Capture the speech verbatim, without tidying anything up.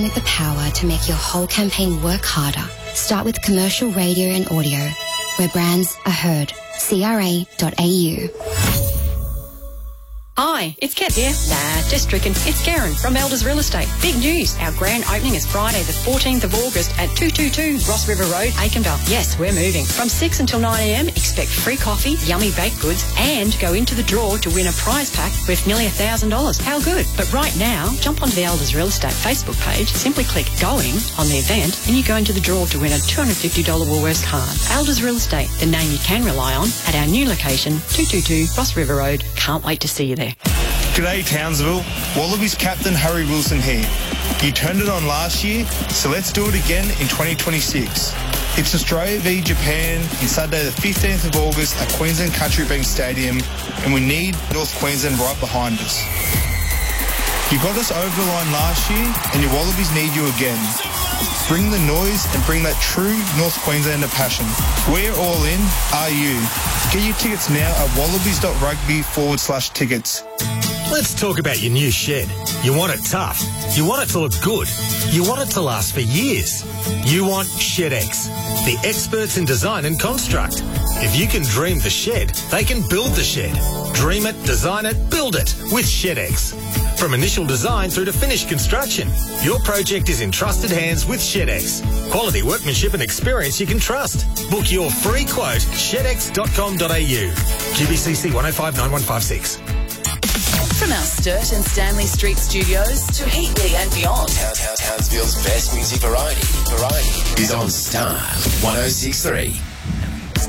With the power to make your whole campaign work harder. Start with commercial radio and audio, where brands are heard. C R A dot A U. Hi, it's Kat here. Nah, just tricking. It's Karen from Elders Real Estate. Big news. Our grand opening is Friday the fourteenth of August at two twenty-two Ross River Road, Aikenville. Yes, we're moving. From six until nine a m, expect free coffee, yummy baked goods, and go into the draw to win a prize pack worth nearly one thousand dollars. How good? But right now, jump onto the Elders Real Estate Facebook page, simply click Going on the event, and you go into the draw to win a two hundred fifty dollars Woolworths card. Elders Real Estate, the name you can rely on, at our new location, two twenty-two Ross River Road. Can't wait to see you there. G'day Townsville, Wallabies captain Harry Wilson here. You turned it on last year, so let's do it again in twenty twenty-six. It's Australia v Japan on Saturday the fifteenth of August at Queensland Country Bank Stadium, and we need North Queensland right behind us. You got us over the line last year, and your Wallabies need you again. Bring the noise and bring that true North Queenslander passion. We're all in, are you? Get your tickets now at wallabies.rugby forward slash tickets. Let's talk about your new shed. You want it tough. You want it to look good. You want it to last for years. You want ShedX, the experts in design and construct. If you can dream the shed, they can build the shed. Dream it, design it, build it with ShedX. From initial design through to finished construction, your project is in trusted hands with ShedX. Quality workmanship and experience you can trust. Book your free quote, shed x dot com dot a u. G B C C one oh five nine one five six. From our Sturt and Stanley Street studios to Heatley and beyond. Town, Town, Townsville's best music variety, variety is on Star one oh six three.